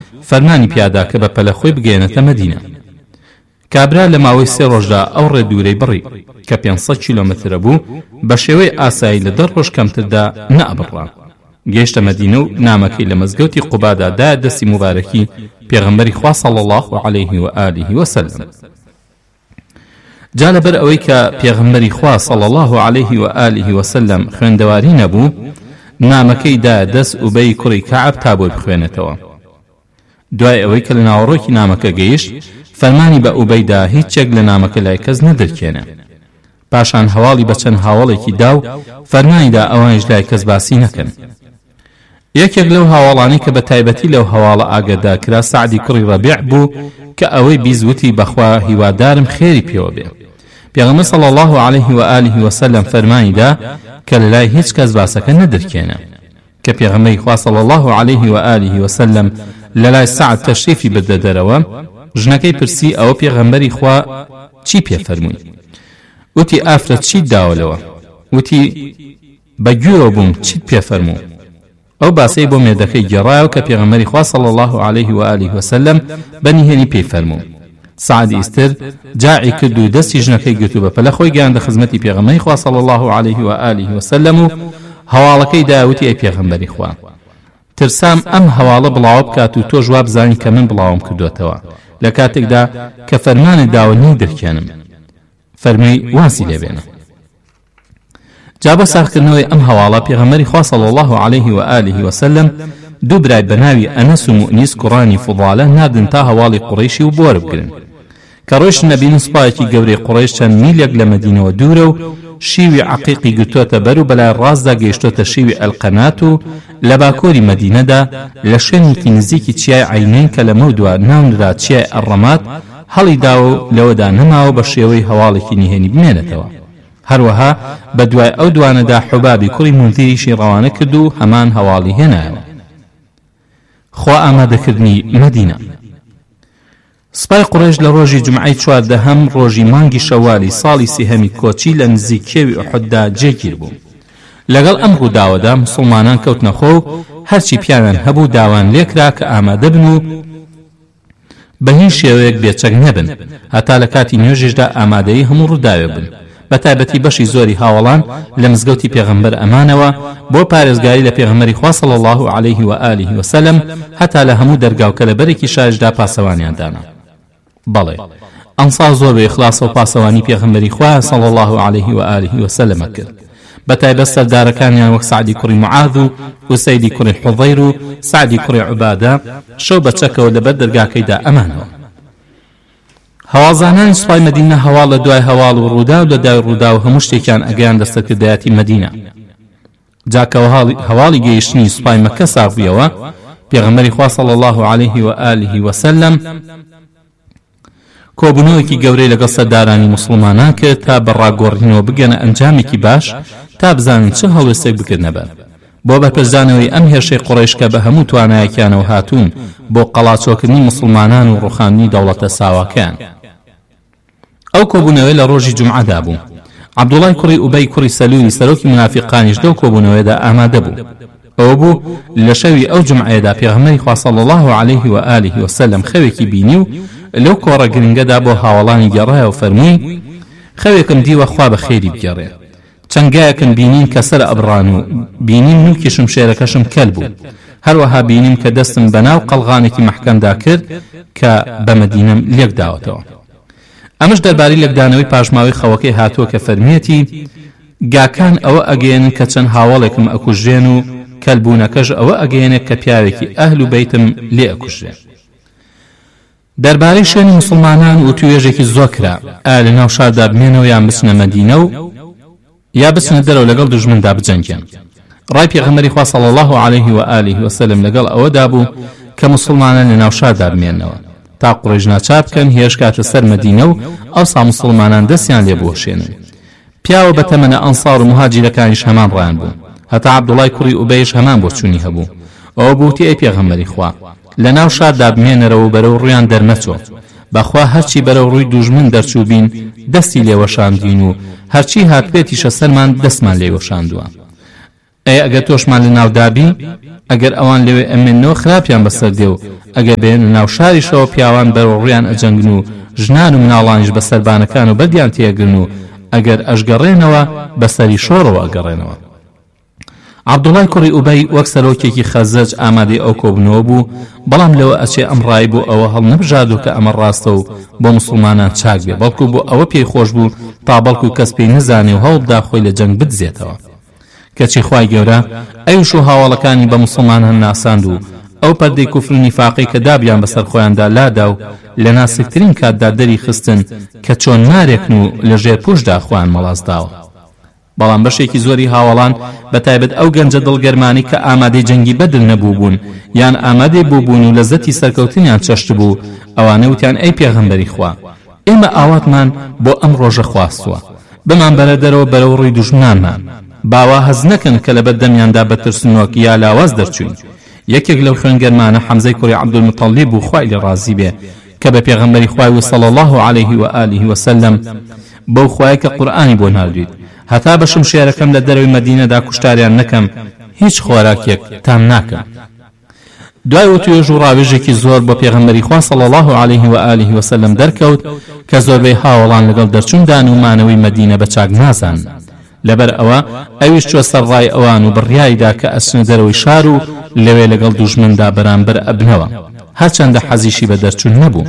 فەرمانی پیادا کە بە پەلەخۆی بگەێنێتە مەدینە. کابرا لە ماوەی 3 ڕۆژدا ئەو ڕێدوورەی بڕی کە 500 کیلۆمەترە بوو بە شێوەی ئاسایی لە 10 ڕۆژ کەمتردا نەئەبڕا. گەیشتە مەدینە و نامەکەی لە مەزگەوتی قوبادا دا دەستی مبارەکی پێغەمبەری خوا صلی الله علیه و آله وسلم. جا لەبەر ئەوەی کە پێغەمبەری خوا صلی الله علیه و آله وسلم خوێندەواری نەبوو، نامەکەی دا دەست ئوبەی کوڕی کەعب تا بۆی بخوێنێتەوە. دوای ئەوەی کە لە ناوەڕۆکی نامەکە گەیشت، فەرمانی بە ئوبەیدا هیچێک لە نامەکە لای کەس نەدەرکێنێ. پاشان هەواڵی بە چەند هاوڵێکی دا و فەرمانیدا ئەوانش لای کەس باسی نەکەن. یەکێک لەو هاوڵانی کە بە تایبەتی لەو هەواڵە ئاگادار کرا سعدی کوڕی ڕەبیع بوو کە ئەوەی بیزوتی بەخوا هیوادارم خێری پێوە بێ. پێغەمبەر صلی الله علیه و آله وسلم فەرمانیدا کە لەلای هیچ کەس باسەکە نەدەرکێنە. کە پێغەمبەری خوا صلی الله علیه و آله وسلم لەلای سعد تەشریفی بدە دەرەوە، ژنەکەی پرسی ئەوە پێغەمبەری خوا چی پێ فەرمووی؟ وتی ئافرەت چیت داوەلەوە؟ وتی بەگوێوە بووم چیت پێ فەرموو؟ ئەو باسەی بۆ مێردەکەی گێڕایەوە کە پێغەمبەری خوا صلی الله علیه و آله وسلم بەنیهێنی پێی فەرموو. سعد ئیستر جاعی کرد و دەستی ژنەکەی گرت و بە پەلەخۆی گەیاندە خزمەتی پێغەمبەری خوا صلی الله علیه و آله وسلم و هەواڵەکەی داوتی ئەی پێغەمبەری خوا، ترسام ئەم هەواڵە بڵاو بکات و تۆ جواب بزانی کە من بڵاوم کردوتەوە لە کاتێکدا کە فەرمانت داوە نەیدەرکێنم. فەرمووی واسی لێبێنە. جا بە ساختکردنەوەی ئەم هەواڵە پێغەمبەری خوا صلی الله علیه و آله وسلم دوو برای بەناوی ئەنەس و مؤنیس کوڕانی فوضالە ناردن تا هەواڵی قوڕیشی و بۆرە بگرن. کە ڕۆیشتن نەبینن سوپایەکی گەورەی قوڕیش چەند میلێک لە مەدینەوە دوورە و شیوی عقیقی گرتووەتە بەر و بەلای ڕاستدا گەیشتۆتە شیوی ئەلقەنات و لە باکۆری مەدینەدا لە شوێنێکی نزیکی چیای عینین کە لەمە دووە ناونرا چیای ئەڕەمات هەڵی داوە و لەوەدا نەماوە بە شێوەی هەواڵێکی نهێنی بمێنێتەوە. هەروەها بە دوای ئەو دوانەدا حوبابی کوڕی مونذیریشی ڕەوانە کرد و هەمان هەواڵی هێنایەوە. خوا ئامادەکردنی مەدینە. سپای قوڕێش لە ڕۆژی جومعەی 14هەم ڕۆژی مانگی شەوالی ساڵی سێهەمی کۆچی لە نزیک کێوی ئوحوددا جێگیر بوو. لەگەڵ ئەم ڕووداوەدا موسڵمانان کەوتنە خۆ و هەرچی پیاویان هەبوو داوان لێکرا کە ئامادە بن و بە هیچ شێوەیەک بێچەک نەبن هەتا لە کاتی نوێژێشدا ئامادەی هەموو ڕووداوێ بن. بە تایبەتی بەشی زۆری هاوڵان لە مزگەوتی پێغەمبەر ئەمانەوە بۆ پارێزگاری لە پێغەمبەری خوا صلی الله علیه و آله وسلم هەتا لە هەموو دەرگاو کە لە بەرێکی شارژدا پاسەوانیان دانا. بەڵێ ئەنسار زۆر بە ئیخلاس و پاسەوانی پێغەمبەری خوا صلی الله علیه و آله وسلم کرد. بە تایبەت سەردارەکانیان وەک سعدی کوڕی معاذ و ئوسەیدی کوڕی حوضەیر و سعدی کوڕی عوبادە شەو بەچەکەوە لەبەر دەرگاکەیدا ئەمانەوە. هەواڵزانانی سوپای مەدینە هەواڵ لە دوای هەواڵ و ڕوودا و لە دوای ڕوودا و هەموو شتێکیان ئەگەیان دەستەکردایەتی مەدینە. جاکەوە هەواڵی گەیشتنی سوپای مەکە ساغبیەوە، پێغەمبەری خوا صلی الله علیه و آله وسلم کۆبوونەوەکی گەورەی لەگەڵ سەردارانی موسڵمانان کرد تا بەڕاگۆڕینەوە بگەنە ئەنجامێکی باش تا بزانن چه هەڵوێستێک بکردنەبە. بۆ بەپرسانەوەی ئەم هێرشەی قوڕیش کە بە هەموو توانایەکیانەوە هاتوون بۆ قەڵاچۆکردنی موسڵمانان و ڕوخاندنی دەوڵەتە ساواکەیان. ئەو کۆبوونەوەی لە ڕۆژی جومعەدا بوو. عەبدوڵای کوڕی ئوبەی کوڕی سەلوولی سەرۆکی منافقانیش دەو کۆبوونەوەیدا ئامادە بوو. ئەوە بوو لە شەوی ئەو جومعەیەدا پێغەمبەری خوا صلی الله علیه و آله وسلم خەوێکی بینی و لەو کۆڕە گرنگەدا بۆ هاوڵانی گەڕایەوە فەرمووی خەوێکم دیوە خوا بە خێری بگەڕێ. چەنگایەکم بینین کە سەر ئەبڕان و بینیم نوکی شمشێرەکەشم کەل بوو. هەروەها بینیم کە دەستم بەناو قەڵغانێکی مەحکەمدا کرد کە بە مەدینەم لێک داوەتەوە. ئەمەش دەربارەی لێکدانەوەی پاشماوەی خەوەکەی هاتووە کە فەرمیەتی گاکان ئەوە ئەگەێنن کە چەند هاوڵێکم ئەکوژێن و کەلبوونەکەش ئەوە ئەگەێنێت کە پیاوێکی ئەهل و بەیتم لێ ئەکوژێ. دەربارەی شوێنی موسڵمانان و توێژێکی زۆر کرا، ئایا لە ناو شاردا بمێنەوە یان بچنە مەدینە و یا بچنە دەرەوە لەگەڵ دوژمندا بجەنگێن. ڕای پێغەمبەری خوا صلی الله علیه و آله وسلم لەگەڵ ئەوەدا بوو کە موسڵمانان لە ناو شاردا بمێنەوە تا قوڕیش ناچار بکەن هێرش کاتە سەر مەدینە و ئەوسا موسڵمانان دەستیان لێ بوەشێنن. پیاوە بە تەمەنە ئەنسار و مهاجیرەکانیش هەمان ڕایان بوو، هەتا عەبدوڵای کوڕی ئوبەیش هەمان بۆ چوونی هەبوو. ئەوە بووتی ئەی پێغەمبەری خوا لە ناو شاردا بمێنەرەوە بەرەو ڕویان دەرمەچۆ، بەخوا هەرچی بەرەو ڕووی دوژمن دەرچوو بین دەستی لێوەشاندین و هەرچی هاتبێتیشە سەرمان دەستمان لێوەشاندووە. ئەگەر تۆشمان لە ناودابی ئەگەر ئەوان لەوێ ئەمێنەوە خراپیان بەسەر دێ و ئەگە بێن ناو شاریشەوە پیاوان بەڕۆڕیان ئەجەنگن و ژنان و مناڵانیش بە سەربانەکان و بەردیان تێگرن و ئەگەر ئەشگەڕێنەوە بەسەری شۆڕەوە ئەگەڕێنەوە. عەبدوڵای کوڕی ئوبەی وەک سەرۆکێکی خەزەج ئامادەی ئەو کۆبنەوە بوو، بەڵام لەوە ئەچێ ئەم ڕای بۆ ئەوە هەڵ نەبژاردوو کە ئەمە ڕاستە و بۆ مسلمانان چاک بێ، بەڵکو بۆ ئەوە پێی خۆش بوو تا بەڵکو کەس پێی نەزانێ و هەوڵ بدا خۆی لە جەنگ بدزێتەوە. کەچی خوای گەورە ئەویش و هاوڵەکانی بە مسلمانان ناساند و ئەو پەردەی کوفر و نیفاقی کە دابیان بەسەر خۆیاندا لادا و لە ناسکترین کاتدا دەری خستن کە چۆن نارێکن و لەژێر پوشدا خۆیان مەڵاستاوە. بەڵام بەشێکی زۆری هاوڵان بەتایبەت ئەو گەنجە دڵگەرمانی کە ئامادەی جەنگی بەدر نەبوو بوون یان ئامادەی بوون و لەزەتی سەرکەوتنیان چەشت بوو، ئەوانە وتیان ئەی پێغەمبەری خوا، ئێمە ئاواتمان بۆ ئەم ڕۆژە خواستووە، بمان بەرە دەرەوە بەرەو ڕووی دوژمنانمان، باوا هەز نەکەن کە لە بەردەمیاندا بەترسنۆک یا لاواز دەرچوین. یەکێک لەو خوێنگەرمانە حەمزەی کوڕی عەبدولموتەڵیب بوو، خوای لێ ڕازی بێ، کە بە پێغەمبەری خوای صلی الله علیه و آله و سلم بەو خوای کە قورئانی بۆ ناردوویت، هەتا بە شمشێرەکەم لە دەرەوەی مەدینەدا کوشتاریان نەکەم، هیچ خۆراکێک تام ناکەم. دوای وتوێژ و ڕاوێژێکی زۆر بۆ پێغەمبەری خوا صلی الله علیه و آله و سلم دەرکەوت کە زۆربەی هاوڵان لەگەڵ دەرچوندان و مانەوەی مەدینە بە چاک نازان. لەبەر ئەوە ئەویش چوە سەر ڕای ئەوان و بڕیایدا کە ئەچنە دەرەوەی شار و لەوێ لەگەڵ دوژمندا بەرامبەر ئەبنەوە، هەرچەندە حەزیشی بە دەرچوون نەبوو.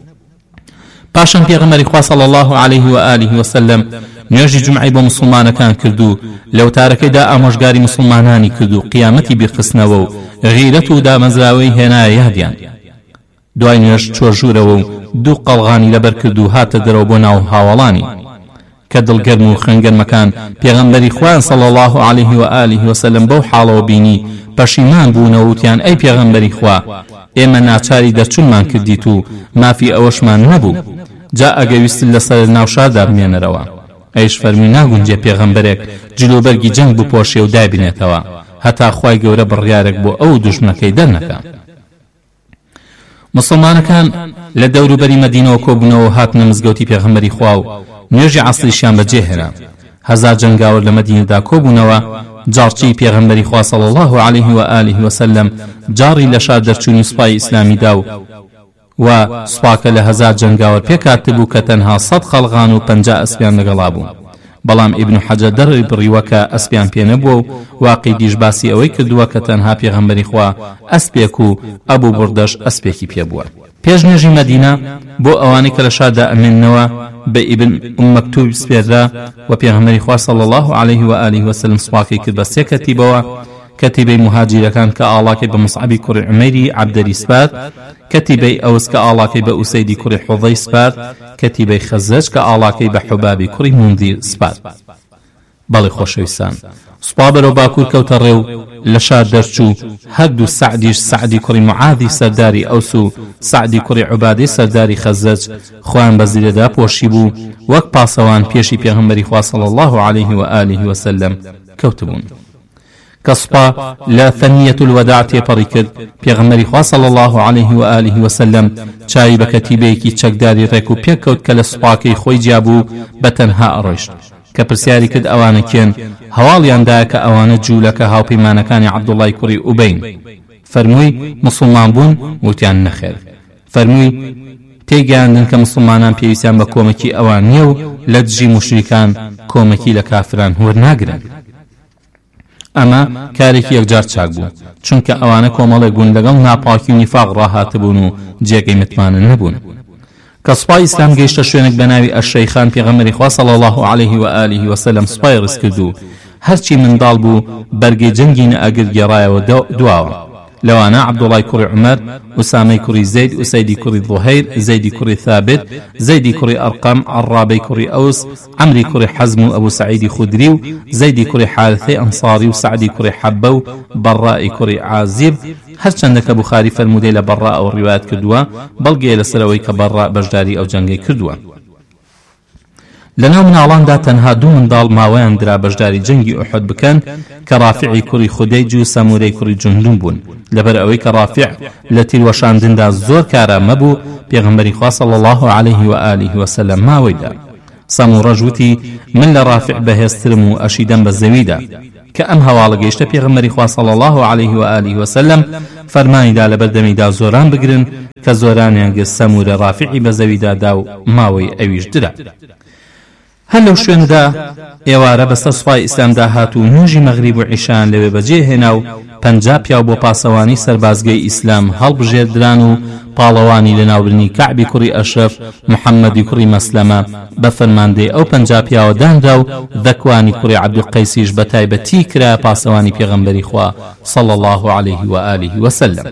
پاشان پێغەمبەری خوا صلی الله علیه و آله و سلم نوێژی جمعی بۆ مسلمانەکان کردو، لە وتارەکەیدا ئامۆژگاری مسلمانانی کرد و قیامەتی بیرخستنەوە و غیرەت و دامەزراوەی هێنایە یادیان. دوای نوێژ چۆ ژوورەوە و دوو قەڵغانی لەبەر کرد و هاتە دەرەوە بۆ ناو هاوڵانی کە دڵگەرم و خوێنگەرمەکان پێغەمبەری خوایان صلی الله علیه و آله و سلم بەو حاڵەوە بینی پەشیمان بوونەوە وتیان ئەی پێغەمبەری خوا، ئێمە ناچاری دەرچوونمان کردیت و مافی ئەوەشمان نەبوو، جا ئەگەویستن لەسەر ناوشاردا بمێنەرەوە. ئەیش فەرمی ناگونجێ پێغەمبەرێک جلوبەرگی جەنگ بپۆشێ و دابینێتەوە هەتا خوای گەورە بڕیارێک بۆ ئەو دوژمنەکەی دەرنەکە. مسلمانەکان لە دەوروبەری مەدینەوە کۆبوونەوە هاتنە مزگەوتی پێغەمبەری خوا و نوێژی عەسریشیان بەجێهێنا. هەزار جەنگاوەر لە مەدینەدا کۆبوونەوە، جاڕچی پێغەمبەری خوا صلی الله علیه و آله و سلم جاری لە شار دەرچوونی سوپای ئیسلامیدا و سوپاکە لە هەزار جەنگاوەر پێکاتبوو کە تەنها 100 خەڵغان و 50 ئەسپیان لەگەڵا بوو. بەڵام ئیبن حەجەر دەڕی بڕیوە کە ئەسپیان پێ نەبووە و واقعی دیش باسی ئەوەی کردووە کە تەنها پێغەمبەری خوا ئەسپێک و ئەبوو بوردەش ئەسپێکی پێبووە. پێش نوێژی مەدینە بۆ ئەوانەی کە لە شاردا ئەمێننەوە بە ئیبن مەکتوب سپێررا و پێغەمبەری خوا صلی الله علیه و آله و سلم سوپاکی کرد بە 3 کەتیبەوە، کەتیبەی مهاجیرەکان کە ئاڵاکەی بە مصعبی کوڕی عومەیری عەبدەری سپارد، کەتیبەی ئەوس کە ئاڵاکەی بە ئوسەیدی کوڕی حوضەی سپارد، کەتیبەی خەزەج کە ئاڵاکەی بە حوبابی کوڕی موندیر سپارد. بەڵێ خۆشەویستان، سوپا بەرەو باکوور کەوتە ڕێو، لە شار دەرچوو، هەردوو سعدیش، سعدی کوڕی معاذی سەرداری ئەوس و سعدی کوڕی عوبادەی سەرداری خەزەج خۆیان بە زیرەدا پۆشی بوو وەک پاسەوان پێشی پێغەمبەری خوا صلی الله علیه و آله و سلم کەوتبوون. کە سوپا لە ثەنیەة الوداع تێپەڕی کرد، پێغەمبەری خوا صلی الله علیه و آله و سلم چاوی بە کەتیبەیەکی چەکداری ڕێک و پێکەوت کە لە سوپاکەی خۆی جیابوو بە تەنها ئەڕۆیشت. کە پرسیاری کرد ئەوانە کێن، هەواڵیاندایە کە ئەوانە جوولەکە هاوپەیمانەکانی عەبدوڵای کوڕی ئوبەین. فەرمووی مسلمان بوون؟ وتیان نەخێر. فەرمووی تێگەیاندن کە مسلمانان پێویستیان بە کۆمەکی ئەوان نییە و لە دژی مشریکان کۆمەکی لە کافران وەرناگرن. ئەمە کارێکی یەکجار چاک بوو، چونکە ئەوانە کۆمەڵێک بوون لەگەڵ ناپاکی و نیفاق ڕاهاتبوون و جێگەی متمانە نەبوون. کە سوپای ئیسلام گەیشتە شوێنێک بە ناوی ئەشەیخان، پێغەمبەری خوا صلی الله علیه و آله و سلم سوپای ڕست کرد و هەرچی منداڵ بوو بەرگەی جەنگی نەئەگر گێڕایەوە دواوە. لەوانە عەبدوڵای کوڕی عومەر، ئوسامەی کوڕی زەید، ئوسەیدی کوڕی ظوهەیر، زەیدی کوڕی ثابت، زەیدی کوڕی ئەرقەم، عەڕابەی کوڕی ئەوس، عەمری کوڕی حەزم و ئەبوو سەعیدی خودری و زەیدی کوڕی حارثەی ئەنساری و سەعدی کوڕی حەبە و بەڕائی کوڕی عازیب، هەرچەندە کە بوخاری فەرموودەی لە بەڕا ئەو ڕیوایەت کردووە، بەڵگەیە لەسەرەوەی کە بەڕا بەشداری ئەو جەنگەی کردووە. لەناو مناڵاندا تەنها 2 منداڵ ماوەیان درا بەشداری جەنگی ئوحود بکەن کە ڕافعی کوڕی خودەیج و سەمورەی کوڕی جوندوم بوون. لەبەر ئەوەی کە ڕافع لە تیروەشاندندا زۆر کارامە بوو، پێغەمبەری خوا صلی الله علیه و آله و سلم ماوەیدا. سەموڕەش وتی من لە ڕافع بەهێزترم و ئەشیدەم بە زەویدا. کە ئەم هەواڵە گەیشتە پێغەمبەری خوا صلی الله عليه و آله وسلم فەرمانیدا لە بەردەمیدا زۆران بگرن کە زۆرانیان گرت سەمورە ڕافعی بە زەویدا دا و ماوەی ئەویش درا. هەر لەو شوێندا ئێوارە بەسەر سوپای ئیسلامدا هات و نوێژی مەغریب و عیشان لەوێ بەجێهێنا و 50 پیاو بۆ پاسەوانی سەربازگەی ئیسلام هەڵبژێردران و پاڵەوانی لە ناوبرنی کەعبی کوڕی ئەشرەف محەممەدی کوڕی مەسلەمە بە فەرماندەی ئەو 50 پیاوە دانرا و دەکوانی کوڕی عەبدولقەیسیش بە تایبەتی کرا پاسەوانی پێغەمبەری خوا صلی الله عليه و آله وسلم.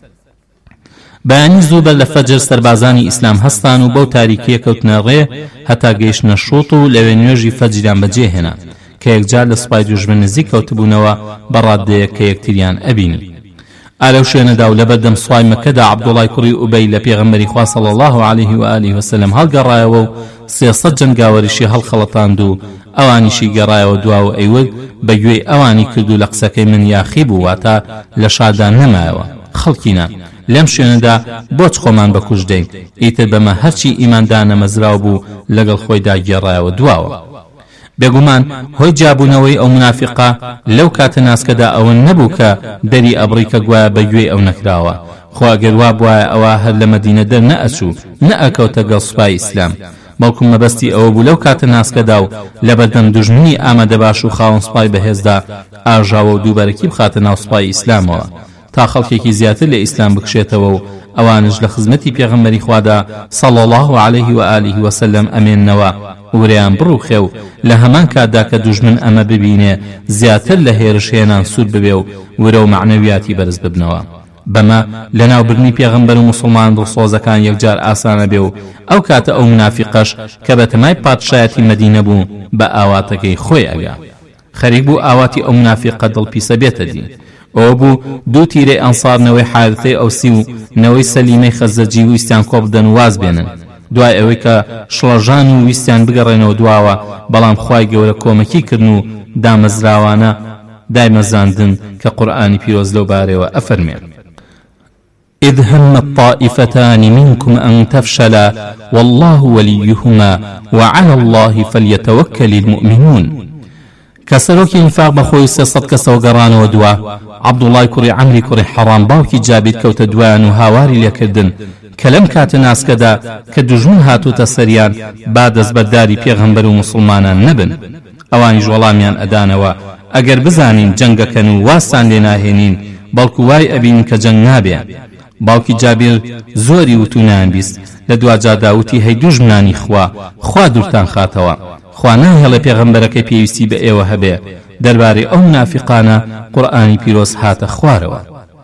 بەیانی زوو لە فەجر سەربازانی ئیسلام هەستان و بەو تاریکیە کەوتنە ڕێ هەتا گەیشتنە شوط و لەوێ نوێژی فەجریان بەجێهێنا کە یەکجار لە سوپای دوژمن نزیک کەوتبوونەوە بەڕادەیە کە یەکتریان ئەبینی. ئالەو شوێنەدا و لە بەردەم سوپای مەکەدا عەبدوڵای کوڕی ئوبەی لە پێغەمبەری خوا صلی الله عليه و آله وسلم هەڵگەڕایەوە و 300 جەنگاوەریشی هەڵخەڵەتاند و ئەوانیشی گەڕایەوە دواوە ئەیود بەگوێی ئەوانی کردو لە قسەکەی من یاخی بوو واتە لە شادان نەمایەوە خەڵکینە لەم شوێنەدا بۆچ خۆمان بەکوژ دەین ئیتر بەمە هەرچی ئیماندانە مەزراو بوو لەگەڵ خۆیدا گێڕایەوە دواوە. بێگومان هۆی جابوونەوەی ئەو منافقە لەو کاتە ناسکەدا ئەوە نەبوو کە دەری ئەبڕی کە گوایە بەگوێی ئەو نەکراوە خوا ئەگەر وا بوایە ئەوە هەر لە مەدینە دەر نەئەچوو نەئەکەوتە گەڵ سوپای ئیسلام بەڵکو مەبەستی ئەوە بوو لەو کاتە ناسکەدا و لە بەردەم دوژمنی ئامادە باش و خاوەن سوپای بەهێزدا ئاژاوە و دووبارەکی بخاتە ناو سوپای ئیسلامەوە تا خەڵکێکی زیاتر لە ئیسلام بکشێتەوە و ئەوانش لە خزمەتی پێغەمبەری خوادا صلی الله عليه و آله وسلم ئەمێننەوە وریان بڕوخێ و لە هەمان کاتدا کە دوژمن ئەمە ببینێ زیاتر لە هێرش هێنان سوود ببێ و ورە و معنەویاتی بەرز ببنەوە. بەمە لە ناوبردنی پێغەمبەر و مسلمان دڵسۆزەکان یەکجار ئاسانە بێ و ئەو کاتە ئەو منافقەش کە بەتەمای پادشایەتی مەدینە بوو بە ئاواتەکەی خۆی ئەگا خەریک بوو ئاواتی ئەو منافقە دڵپیسە بێتە دی. ئەوە بوو دوو تیرەی ئەنسارنەوەی حارثەی ئەوسی و نەوەی سەلیمەی خەزەجی ویستیان کۆ بدەن و واز بێنن دوای ئەوەی کە شڵەژان و ویستیان بگەڕێنەوە دواوە بەڵام خوای گەورە کۆمەکی کردن و دامەزراوانە دایمەزاندن کە قورئانی پیرۆز لەو بارەوە ئەفەرمێ إذ هم الطائفتان منكم أن تفشلا والله وليهما وعلى الله فليتوكل المؤمنون كسروكي انفاق بخوي 300 كسو قران ودوا عبد الله كري عمري كري حرام باوكي جابت كوت دوان وهاواري ليكردن كلام كات ناس كدا كدجمن هاتو تسريان بعد از برداري پیغمبر ومسلمانان نبن اواني جوالاميان ادانوا اگر بزانين جنگ كنو واسان لناهنين بلكو واي ابين كجنگ نابيان باوكي جابر زوري وتونان بيست لدوا جاداوتي هي دجمناني خوا دورتان خاتوا خوانا هەڵە پێغەمبەرەکەی پێویستی بە ئێوە هەبێ دەربارەی ئەو منافقانە قورئانی پیرۆز هاتە خوارەوە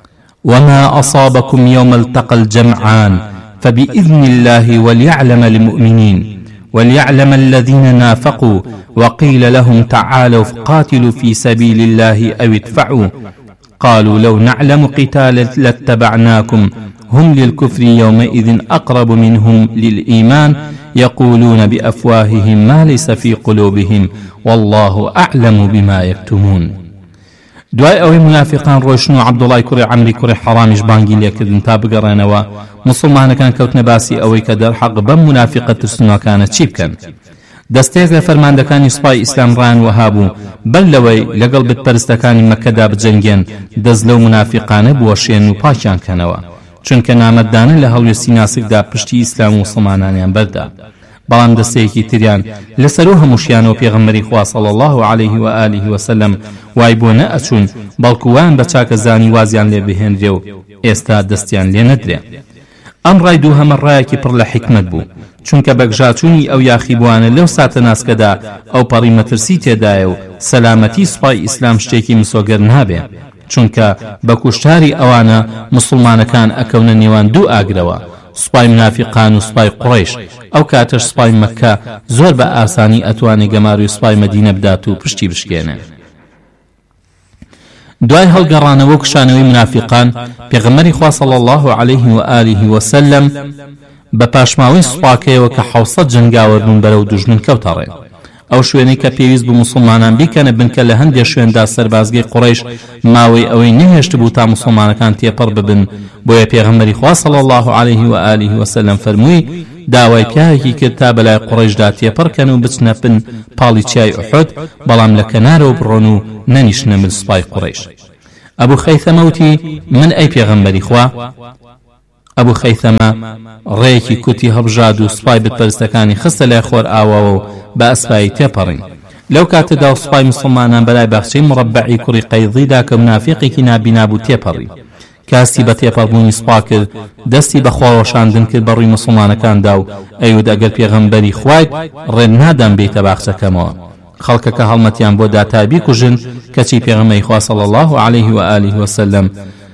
وما أصابكم يوم التقى الجمعان فبإذن الله وليعلم المؤمنين وليعلم الذين نافقوا وقيل لهم تعالوا قاتلوا في سبيل الله أو ادفعوا قالوا لو نعلم قتالا لاتبعناكم هم للكفر يومئذ أقرب منهم للإيمان يقولون بأفواههم ما ليس في قلوبهم والله أعلم بما يكتمون دوای ئەوەی منافقان ڕۆیشتن و عەبدوڵای کوڕی عەمری کوڕی حەڕامیش بانگی لێکردن تا بگەڕێنەوە مسلمانەکان کەوتنە باسی ئەوەی کە دەرحەق بەم منافقە ترسنۆکانە چی بکەن دەستێک لە فەرماندەکانی سوپای ئیسلام ڕایان وەهابوو بەر لەوەی لەگەڵ بتپەرستەکانی مەکەدا بجەنگێن دەست لەو منافقانە بوەشێن و پاکیان کەنەوە چونکە نامەدانە لە هەڵوێستی ناسکدا پشتی ئیسلام و مسلمانانیان بەردا بەڵام دەستەیەکی تریان لەسەر و هەمووشیانەوە پێغەمبەری خوا صلی الله عليه و آله وسلم وای بۆ نەئەچوون بەڵکو وایان بە چاکەزانی وازیان لێ بهێنرێ و ئێستا دەستیان لێ نەدرێ ئەم ڕای دوو هەمە ڕایەکی پڕ لە حکمت بوو چونکە بەگژاچوونی ئەو یاخیبوانە لەو ساتە ناسکەدا ئەو پەڕی مەترسی تێدایە و سەلامەتی سوپای ئیسلام شتێکی مسۆگەر نابێ چونکە بە کوشتاری ئەوانە مسلمانەکان ئەکەونە نێوان دوو ئاگرەوە سوپای منافقان و سوپای قڕیش ئەو کاتەش سوپای مەککە زۆر بە ئاسانی ئەتوانێ گەماروی سوپای مەدینە بدات و پشتی بشکێنێ دوای هەڵگەڕانەوە و کشانەوەی منافقان پێغەمبەری خوا صلی الله عليه و آله وسلم بە پاشماوەی سوپاکەیەوە کە 700 جەنگاوەر بوون بەرەو دوژمن کەوتە ڕێ ئەو شوێنەی کە پێویست بوو مسلمانان بیکەنە بنکە لە هەندێک شوێندا سەربازگەی قڕیش ماوەی ئەوەی نەهێشت بوو تا مسلمانەکان تێپەڕ ببن بۆیە پێغەمبەری خوا صلی الله عليه و آله وسلم فەرمووی داوای پیاوێکی کرد تا بەلای قوڕەیشدا تێپەڕکەن و بچنە پن پاڵی چیای ئوحود بەڵام لە کەنارەوە بڕۆن و نەنیشنە مل سوپای قوڕەیش. ئەبوو خەیثەمە وتی من ئەی پێغەمبەری خوا. ئەبوو خەیثەمە ڕێیەکی کوتی هەڵبژاد و سوپای بتپەرستەکانی خستە لای خۆر ئاوەوە و بە ئەسپایی تێپەڕین. لەو کاتەدا سوپای موسڵمانان بەلای باخچەی مڕەبعی کوڕی قەیضیدا کە منافقێکی نابینا بوو تێپەڕی. کاسی بە تێپەڕبوونی سوپا کرد، دەستی بە خۆڕەشاندن کرد بەڕووی موسڵمانەکاندا و ئەیود ئەگەر پێغەمبەری خوایت ڕێن نادەم بێتە باخچەکەمەوە. خەڵکەکە هەڵمەتیان بۆ داتابی کوژن کەچی پێغەمبەری خوا صلی الله عليه و آله وسلم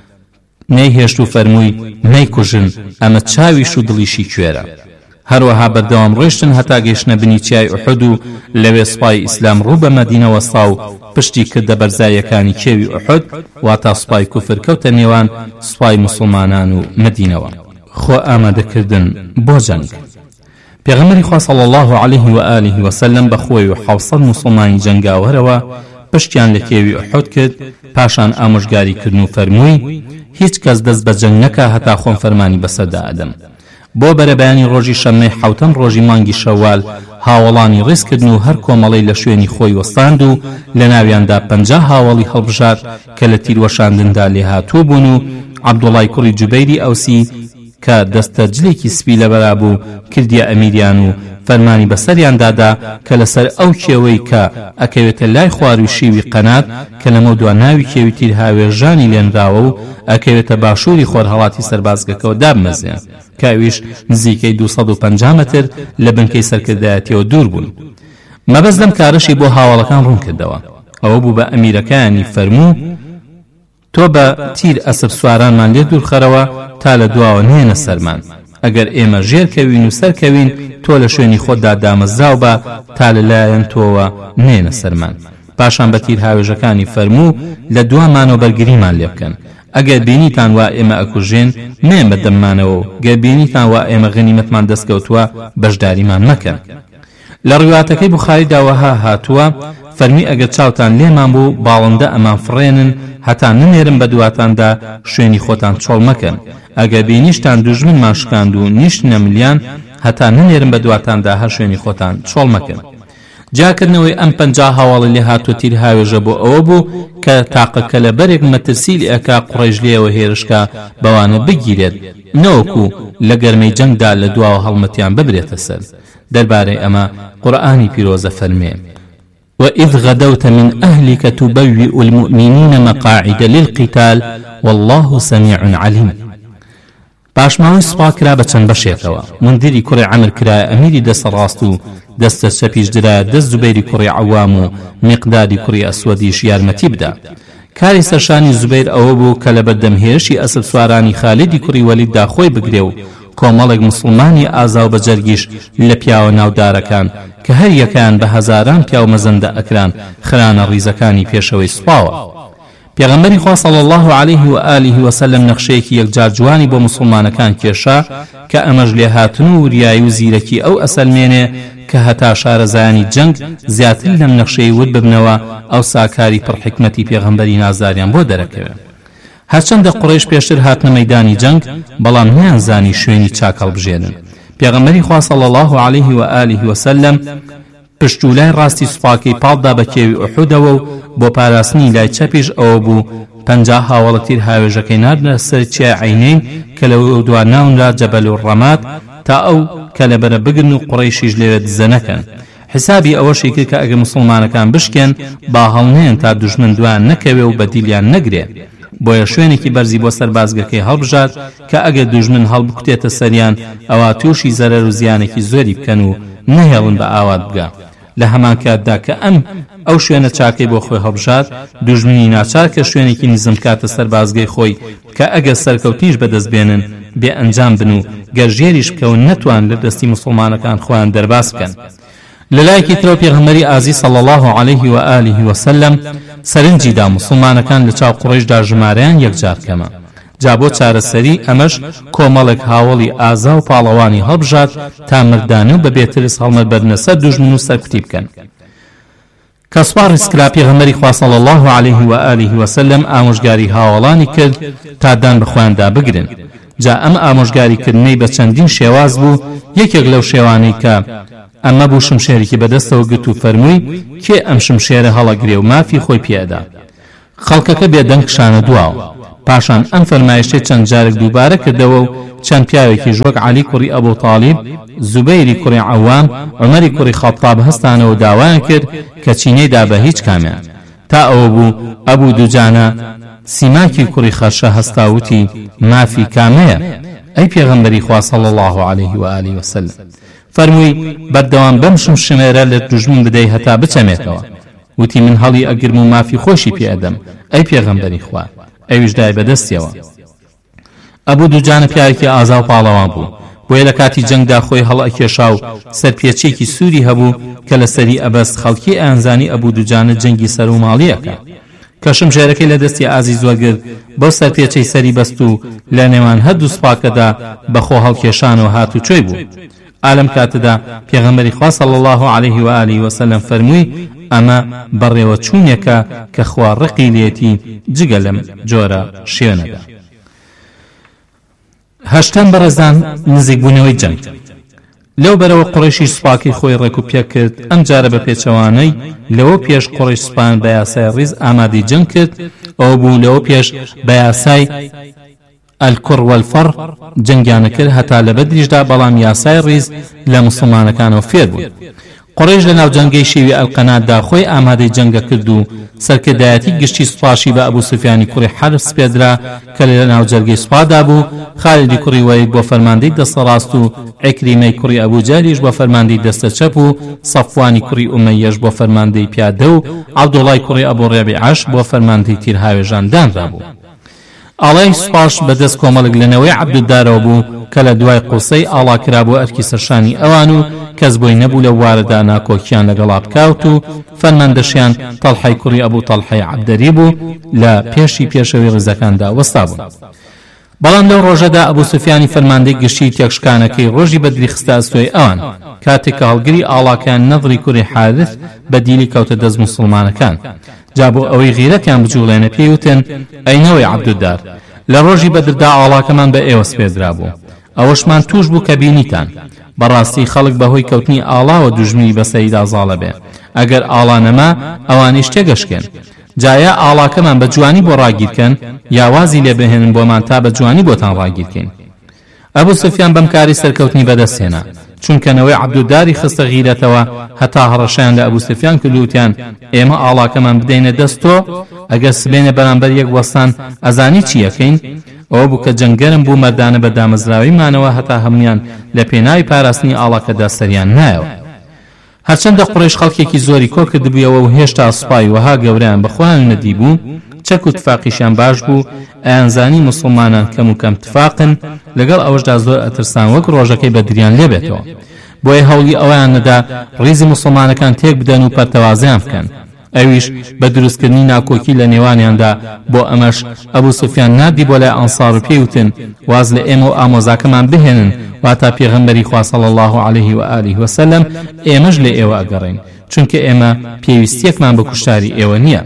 نەیهێشت و فەرمووی نەیکوژن، ئەمە چاویش و دڵیشی کوێرە. هەروەها بەردەوام ڕۆیشتن هەتا گەیشتنە بنی چیای ئوحود و لەوێ سوپای ئیسلام ڕوو بە مەدینە وەستا و پشتی کردە بەرزایەکانی کێوی ئوحود واتە سوپای کوفر کەوتە نێوان سوپای موسڵمانان و مەدینەوە. خۆ ئامادەکردن بۆ جەنگ. پێغەمبەری خوا صلی الله عليه و آله وسلم بەخۆی و 700 موسڵمانی جەنگاوەرەوە پشتیان لە کێوی ئوحود کرد، پاشان ئامۆژگاری کردن و فەرمووی هیچ کەس دەست بە جەنگ نەکا هەتا خۆم فەرمانی بەسەردا ئەدەم. بۆ بەرەبەیانی ڕۆژی شەممەی حوتەم ڕۆژی مانگی شەوال هاوڵانی ڕێزکردن و هەر کۆمەڵەی لە شوێنی خۆی وەستاند و لە ناویاندا 50 هاوڵی هەڵبژار کە لە تیروەشاندندا لێهاتوو بوون و عەبدوڵای کوڕی جوبەیری ئەوسی کە دەستەرجلێکی سپی لەبەرا بوو کردیە ئەمیریان و فەرمانی بەسەریان دادا کە لەسەر ئەو کێوەی کە ئەکەوێتە لای خوار و شیوی قەنات کە لەمە دوا ناوی کێوی تیر هاوێژانی لێنراوە و ئەکەوێتە باشووری خۆرهەڵاتی سەربازگەکەەوە دابمەزێن کاویش نزیکەی 250 مەتر لە بنکەی سەرکردایەتیەوە دوور بوون. مەبەست لەم کارەشی بۆ هاوڵەکان ڕوون کردەوە. ئەوە بوو بە ئەمیرەکانی فەرموو تۆ بە تیر ئەسب سوارانمان لێ دوورخەرەوە تا لە دواوە نێنە سەرمان. ئەگەر ئێمە ژێرکەوین و سەرکەوین تۆ لە شوێنی خۆتدا دامەزاو بە تا لەلایەن تۆوە نێنە سەرمان. پاشان بە تیر هاوێژەکانی فەرموو لە دوامانەوە بەرگریمان لێ بکەن. ئەگەر بینیتان وا ئێمە ئەکوژێن مێن بەدەممانەوە و گەر بینیتان وا ئێمە غەنیمەتمان دەستکەوتووە بەشداریمان مەکەن. لە ڕواتەکەی بوخاریدا وەها هاتووە فەرمی ئەگەر چاوتان لێمان بوو باڵندە ئەمان فڕێنن هەتا ننێرن بە دواتاندا شوێنی خۆتان چۆڵ مەکەن. ئەگەر بینیشتان دوژمنمان شکاند و نیشتنە ملیان هەتا ننێرن بە دواتاندا هەر شوێنی خۆتان چۆڵ مەکەن. جاکردنەوەی ئەم 50 هاوڵی لێ هاتووە تیر هاوێژە بۆ ئەوە بوو کە تاقەکە لە بەرێک مەترسی لە ئەکا قوڕەیش لێەوە هێرشکا بەوانە بگیرێت نەوەکو لە گەرمەی جەنگدا لە دواوە هەڵمەتیان ببرێتە سەر. دەربارەی ئەمە قورئانی پیرۆزە فەرمێ وإذ غدوت من أهلك تبوئ المؤمنين مقاعد للقتال والله سميع عليم. پاشماوەی سوپا کرا بە چەند بەشێکەوە. مندیری کوڕی عەمر کرایە ئەمیری دەستە ڕاست و دەستە چەپیش درایە دەست زوبەیری کوڕی عەوام و میقدادی کوڕی ئەسوەدیش یارمەتی بدا. کاری سەرشانی زوبەیر ئەوە بوو کە لە بەردەمهێرشی ئەسب سوارانی خالیدی کوڕی وەلیددا خۆی بگرێ و کۆمەڵێک موسڵمانی ئازاو بە جەرگیش لە پیاوە ناودارەکان کە هەر یەکیان بە هەزاران پیاو مەزەندە ئەکران خرانە ڕیزەکانی پێشەوەی سوپاوە. پێغەمبەری خوا صلی الله عليه و آله وسلم نەخشەیەکی یەکجار جوانی بۆ موسڵمانەکان کێشا کە ئەمەش لێهاتن و وریایی و زیرەکی ئەو ئەسەلمێنێ کە هەتا شارەزایانی جەنگ زیاتر لەم نەخشەی ود ببنەوە ئەو ساکاری پڕحکمەتی پێغەمبەری نازاریان بۆ دەرەکەوێت. هەرچەندە قوڕیش پێشتر هاتنە مەیدانی جەنگ بەڵام نەیانزانی شوێنی چاک هەڵبژێنن. پێغەمبەری خوا صلی الله عليه و آله وسلم پشتوولای ڕاستی سوپاکەی پاڵدا بە کێوی ئوحودەوە و بۆ پاراستنی لای چەپیش ئەوە بوو 50 هاوڵە تیر هاوێژەکەی ناردنە سەر چیای عینەین کە لە دوا ناونرا جەبەل الڕەمات تا ئەو کە لەبەرە بگرن و قوڕەیشیش لێرە دزە نەکەن. حسابی ئەوەشی کرد کە ئەگەر موسڵمانەکان بشکێن با هەڵنێن تا دوژمن دوان نەکەوێ و بەدیلیان نەگرێ. بۆیە شوێنێکی بەرزی بۆ سەربازگەکەی هەڵبژات کە ئەگەر دوژمن هەڵبکوتێتە سەریان ئەوە تووشی زەرەر و زیانێکی زۆری بکەن و نەهێڵن بە ئاوات بگا. لە هەمان کاتدا کە ئەو شوێنە چاکەی بۆ خۆی هەڵبژات دوژمنی ناچار کە شوێنێکی نزم کاتە سەربازگەی خۆی کە ئەگەر سەرکەوتیش بەدەست بێنن بێ ئەنجام بن و گەرژێریش بکەون نەتوان لە دەستی موسڵمانەکان خۆیان دەرباز بکەن. لەلایەکی ترەوە پێغەمبەری ئازیز صلی الله عليه و آله وسلم سەرنجیدا موسڵمانەکان لە چاو قوڕیشدا ژمارەیان یەکجار کەمە. جا بۆ چارەسەری ئەمەش کۆمەڵێک هاوڵی ئازا و پاڵەوانی هەڵبژات تا مردانە و بە بێترس هەڵمەت بەرنە سەر دوژمن و سەرکوتی بکەن. کە سوپا ڕیسکرا پێغەمبەری خوا صلی الله عليه و آله وسلم ئامۆژگاری هاوڵانی کرد تا دان بە خۆیاندا بگرن. جا ئەم ئامۆژگاریکردنەی بە چەندین شێواز بوو یەکێک لەو شێوانەی کە ئەمە بوو شمشێرێکی بەدەستەوە گرت و فەرمووی کێ ئەم شمشێرە هەڵەگرێ و مافی خۆی پێدا خەڵکەکە بێدەنگ کشانە دواوە پاشان ئەم فەرمایشتەی چەند جارێک دووبارە کردەوە و چەند پیاوێکی ژوەک عەلی کوڕی ئەبوو تاڵیب زوبەیری کوڕی عەوام عومەری کوڕی خەتاب هەستانەوە داوایان کرد کە چینەیدا بە هیچ کامیان تا ئەوە بوو ئەبوو دوجانە سیماکی کوڕی خەرشە هەستاوتی مافی کامەیە ئەی پێغەمبەری خوا صلی الله عليه و آله وسلم فەرمووی بەردەوام بەم شمشمێرە لە دوژمن بدەی هەتا بچەمێتەوە وتی من هەڵی ئەگرم و مافی خۆشی پێدەم ئەی پێغەمبەری خوا ئەویش دای بەدەستیەوە ئەبوو دوجانە پیاوێکی ئازا و پاڵەوان بوو بۆیە لە کاتی جەنگدا خۆی هەڵئەکێشا و سەرپێچێکی سووری هەبوو کە لە سەری ئەبەست خەڵکی ئەیانزانی ئەبوو دوجانە جەنگی سەر و ماڵیەکە کە شمشێرەکەی لە دەستی ئازیز وەرگرت بۆ سەرپێچەی سەری بەست و لە نێوان هەردوو سوپاکەدا بەخۆ هەڵکێشانەوە هات و کوێی بوو ئالەم کاتەدا پێغەمبەری خوا صلی الله عليه و آله وسلم فەرمووی ئەمە بەڕێوە چوونێکە کە خوا ڕقی لێتی جگە لەم جۆرە شوێنەدا هەشتم بەڕێزان نزیکبوونەوەی جەنگ لەو بەرەوە قوڕیشی سوپاکی خۆی ڕێک و پێک کرد ئەم جارە بە پێچەوانەی لەوە پێش قوڕیش سوپان بە یاسای ڕیز ئامادەی جەنگ کرد ئەوە بوو لەوە پێش بە یاسای الکوڕ والفەڕ جەنگیانە کرد هەتا لە بەدریشدا بەڵام یاسای ڕیز لە موسڵمانەکانەوە فێر بوو قوڕیش لە ناو جەنگەی شێوی ئەلقەناتدا خۆی ئامادەی جەنگە کرد و سەرکردایەتی گشتی سوپاشی بە ئەبوو سوفیانی کوڕی حەرب سپێدرا کە لە ناو جەرگەی سوپادا بوو خالدی کوڕی وەلید بۆ فەرماندەی دەستە ڕاست و عیکریمەی کوڕی ئەبوو جەهلیش بۆ فەرماندەی دەستە چەپ و سەفوانی کوڕی ئومەیەش بۆ فەرماندەی پیادە و عەبدوڵای کوڕی ئەبوو ڕێبیعەش بۆ فەرماندەی تیرهاوێژان دانرا بوو ئاڵای سوپاش بەدەست کۆمەڵک لەنەوەی عەبدودارەوە بوو کە لە دوای قوسەی ئاڵاکرا بۆ ئەرکی سەرشانی ئەوان و کەس بۆی نەبوو لە وارەدا ناکۆکیان لەگەڵا بکاوت و فەرماندەشیان تەڵحەی کوڕی ئەبوو تەڵحەی عەبدەری بوو لە پێشی پێشەوەی ڕزەکاندا وەستا بوون بەڵام لەو ڕۆژەدا ئەبوو سوفیانی فەرماندەی گشتی تێکشکانەکەی ڕۆژی بەدری خستە ئەستۆی ئەوان کاتێک کە هەڵگری ئاڵاکەیان نەضری کوڕی حارث بە دیلی کەوتە دەست موسڵمانەکان جا بۆ ئەوەی غیرەتیان بجوڵێنە پێیوتن ئەینەوەی عەبدودار لە ڕۆژی بەدردا ئاڵاکەمان بە ئێوە سپێدرا بوو ئەوەشمان توش بوو کە بینیتان بەڕاستی خەڵک بەهۆی کەوتنی ئاڵاوە دوژمنی بەسەریدا زاڵە بێ ئەگەر ئاڵا نەما ئەوانیش تێگەشکێن جایە ئاڵاکەمان بە جوانی بۆ ڕاگیرکەن یاوازی لێ بهێنن بۆمان تا بە جوانی بۆتان ڕاگیرکەین ئەبوو سوفیان بەم کاری سەرکەوتنی بەدەستهێنا چونکەنەوەی عەبدوداری خستە غیرەتەوە هەتا هەڕەشیان لە ئەبوو سوفیان کردووتیان ئێمە ئاڵاکەمان بدەینە دەستۆ ئەگەر سبێنە بەرامبەر یەک وەستان ئەزانی چی یەکەین ئەوە بوو کە جەنگەرم بوو مەردانە بە دامەزراویمانەوە هەتا هەمویان لە پێناوی پاراستنی ئاڵاکەدا سەریان نایەوە هەرچەندە قوڕیش خەڵکێکی زۆری کۆ کردبوویەوە و هێشتا سوپای وەها گەوریان بەخۆیان نەدی بوو چەک و تفاقیشیان باش بوو ئەیانزانی موسڵمانان کەم و کەم تفاقن لەگەڵ ئەوەشدا زۆر ئەترسان وەک ڕۆژەکەی بەدریان لێبێتەوە بۆیە هەوڵی ئەویان نەدا ڕیزی موسڵمانەکان تێک بدەن و پەرتەوازیان بکەن ئەویش بە دروستکردنی ناکۆکی لە نێوانیاندا بۆ ئەمەش ئەبوو سوفیان نادی بۆ لای ئەنسار و پێیوتن واز لە ئێمە و ئامۆزاکەمان بهێنن واتا پێغەمبەری خوا صلی الله عليه و آله وسلم ئێمەش لە ئێوە ئەگەڕین چونکە ئێمە پێویستیەکمان بە کوشتاری ئێوە نییە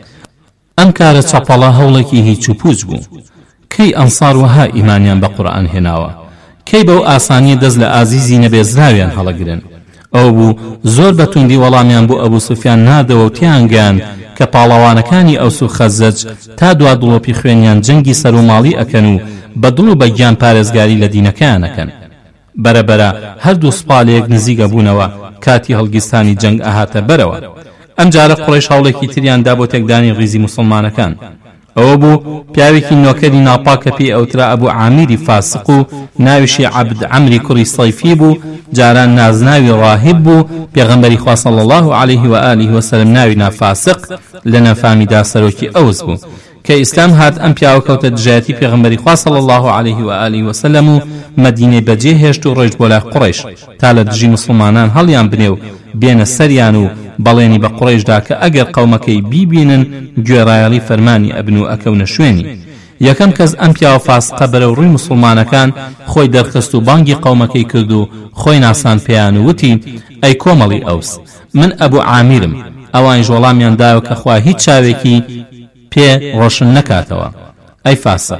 ئەم کارە چەپەڵە هەوڵێکی هیچ و پوچ بوو کەی ئەنسار وەها ئیمانیان بە قورئان هێناوە کەی بەو ئاسانیە دەست لە ئازیزی نەبێزراویان هەڵەگرن ئەو بوو زۆر بەتوندی وەڵامیان بۆ ئەبوو سوفیان نادەوە و تیانگەیان کە پاڵەوانەکانی ئەوس و خەزەج تا دوا دڵۆپی خوێنیان جەنگی سەر و ماڵی ئەکەن و بە دڵ و بەگیان پارێزگاری لە دینەکەیان ئەکەن بەرەبەرە هەردوو سوپالەیەک نزیکە بوونەوە کاتی هەڵگیرستانی جەنگ ئەهاتە بەرەوە ئەم جارە قوڕیش هەوڵێکی تریاندا بۆ تێکدانی ڕیزی موسڵمانەکان ئەوە بوو پیاوێکی نۆکەری ناپاکە پێی ئەوترا ئەبوو عامیری فاسق و ناویشی عەبد عەمری کوڕی سەیفی بوو جاران نازناوی ڕاهب بوو پێغەمبەری خوا صلی الله عليه و آله وسلم ناوی نافاسق لە نەفامیدا سەرۆکی ئەوس بوو کە ئیسلام هات ئەم پیاوە کەوتە دژایەتی پێغەمبەری خوا صلی الله عليه و آله وسلم و مەدینەی بەجێ هێشت و ڕۆیشت بۆ لای قوڕیش تا لە دژی موسڵمانان هەڵیان بنێ و بێنە سەریان و بەڵێنی بە قوڕیشدا کە ئەگەر قەومەکەی بیبینن گوێڕایەڵی فەرمانی ئەبن و ئەکەونە شوێنی یەکەم کەس ئەم پیاوە فاسقە بەرەو ڕووی موسڵمانەکان خۆی دەرخست و بانگی قەومەکەی کرد و خۆی ناسان پێیان و وتی ئەی کۆمەڵی ئەوس من ئەبوو عامیرم ئەوانیش وەڵامیان داوە کە خوا هیچ چاوێکی پێ ڕۆشن نەکاتەوە ئەی فاسق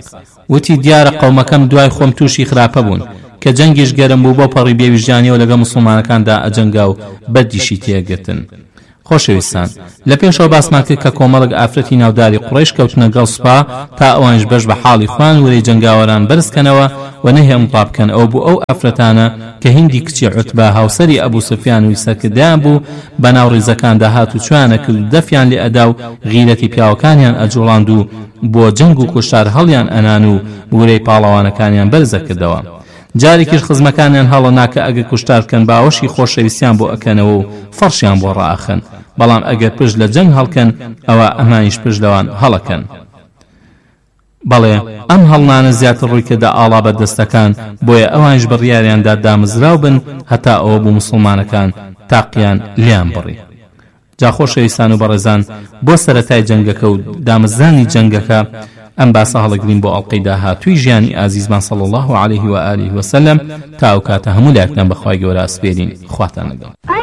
وتی دیارە قەومەکەم دوای خۆم تووشی خراپە بوون کە جەنگیش گەرم بوو بۆ پەڕی بێویژدانی و لەگە موسڵمانەکاندا ئەجەنگا و بەردیشی تێگرتن. خۆشەویستان، لە پێشەوە باسمان کرد کە کۆمەڵک ئافرەتی ناوداری قوڕیش کەوتنە گەڵ سوپا تا ئەوانش بەش بە حاڵی خوان وەرەی جەنگاوەران بەرزکەنەوە و نەهێ مڵاب بکەن ئەو بوو ئەو ئافرەتانە کە هیندی کچی عوتبە هاوسەری ئەبوو سوفیان و سەرکردیان بوو بەناو ڕێزەکاندا هات و چوانە کرد و دەفیان لێ ئەدا و غیرەتی پیاوەکانیان ئەجوڵاند و بۆ جەنگ و کوشتار هەڵیان ئەنان و وەرەی پاڵەوانەکانیان بەرزە کردەوە. جارێکیش خزمەکانیان هەڵە ناکە ئەگە کوشتار بکەن باوەشی خۆشەویستیان بۆ ئەکەنەوە و فەرشیان بۆ ڕائەخەن، بەڵام ئەگەر پشت لە جەنگ هەڵکەن ئەوە ئەمانیش پشت لەوان هەڵەکەن. بەڵێ ئەم هەڵنانە زیاتر ڕووی کردە ئاڵا بەدەستەکان، بۆیە ئەوانش بڕیاریاندا دامزراو بن هەتا ئەوە بوو موسڵمانەکان تاقییان لیان بڕی. جا خۆشەویستان و بەڕێزان، بۆ سەرەتای جەنگەکە و دامزرانی جەنگەکە ئەم باسە هەڵەگرین بۆ ئەڵلقەی داهاتووی ژیانی ئازیزمان صلی الله عليه و آله وسلم تا ئەو کاتە هەموو لایەکتان بەخوای گەورە ئەسپێرین. خواتان لەگەڵ.